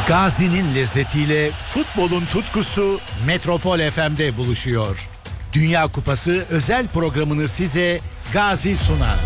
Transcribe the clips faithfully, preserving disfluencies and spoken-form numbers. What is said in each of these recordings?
Gazi'nin lezzetiyle futbolun tutkusu Metropol F M'de buluşuyor. Dünya Kupası özel programını size Gazi sunar.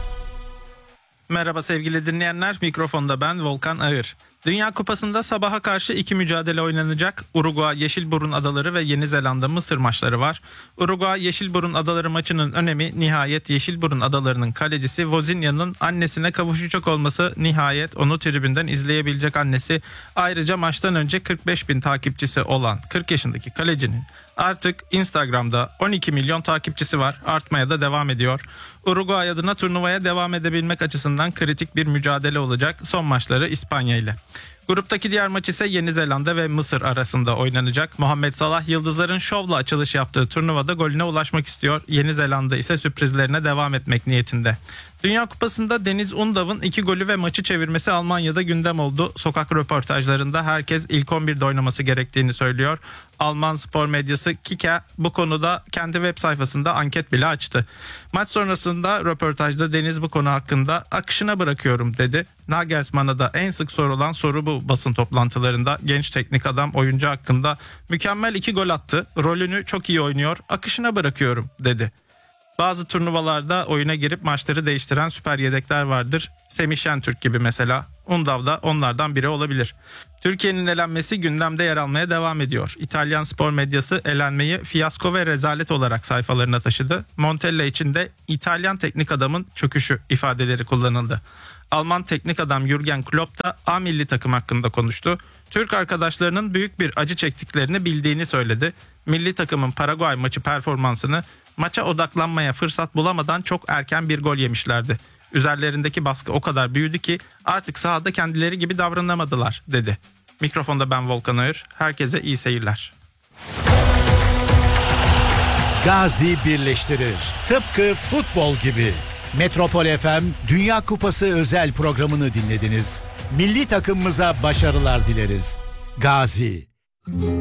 Merhaba sevgili dinleyenler, mikrofonda ben Volkan Ağır. Dünya Kupası'nda sabaha karşı iki mücadele oynanacak. Uruguay, Yeşilburun Adaları ve Yeni Zelanda Mısır maçları var. Uruguay, Yeşilburun Adaları maçının önemi nihayet Yeşilburun Adaları'nın kalecisi Wozniak'ın annesine kavuşacak olması, nihayet onu tribünden izleyebilecek annesi. Ayrıca maçtan önce kırk beş bin takipçisi olan kırk yaşındaki kalecinin artık Instagram'da on iki milyon takipçisi var, artmaya da devam ediyor. Uruguay adına turnuvaya devam edebilmek açısından kritik bir mücadele olacak. Son maçları İspanya ile. Gruptaki diğer maç ise Yeni Zelanda ve Mısır arasında oynanacak. Muhammed Salah yıldızların şovla açılış yaptığı turnuvada golüne ulaşmak istiyor. Yeni Zelanda ise sürprizlerine devam etmek niyetinde. Dünya Kupası'nda Deniz Undav'ın iki golü ve maçı çevirmesi Almanya'da gündem oldu. Sokak röportajlarında herkes ilk on birde oynaması gerektiğini söylüyor. Alman spor medyası Kicker bu konuda kendi web sayfasında anket bile açtı. Maç sonrasında röportajda Deniz bu konu hakkında akışına bırakıyorum dedi. Nagelsmann'a da en sık sorulan soru bu basın toplantılarında. Genç teknik adam oyuncu hakkında mükemmel iki gol attı, rolünü çok iyi oynuyor, akışına bırakıyorum dedi. Bazı turnuvalarda oyuna girip maçları değiştiren süper yedekler vardır. Semih Şentürk gibi mesela. Undav da onlardan biri olabilir. Türkiye'nin elenmesi gündemde yer almaya devam ediyor. İtalyan spor medyası elenmeyi fiyasko ve rezalet olarak sayfalarına taşıdı. Montella için de İtalyan teknik adamın çöküşü ifadeleri kullanıldı. Alman teknik adam Jürgen Klopp da A milli takım hakkında konuştu. Türk arkadaşlarının büyük bir acı çektiklerini bildiğini söyledi. Milli takımın Paraguay maçı performansını, maça odaklanmaya fırsat bulamadan çok erken bir gol yemişlerdi. Üzerlerindeki baskı o kadar büyüdü ki artık sahada kendileri gibi davranamadılar dedi. Mikrofonda ben Volkan Ağır. Herkese iyi seyirler. Gazi birleştirir. Tıpkı futbol gibi. Metropol F M Dünya Kupası özel programını dinlediniz. Milli takımımıza başarılar dileriz. Gazi.